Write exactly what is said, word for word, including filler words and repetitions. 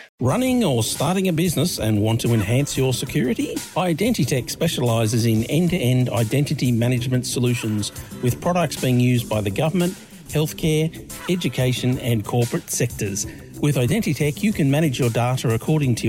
Running or starting a business and want to enhance your security? Identitech specialises in end-to-end identity management solutions with products being used by the government, healthcare, education and corporate sectors. With Identitech, you can manage your data according to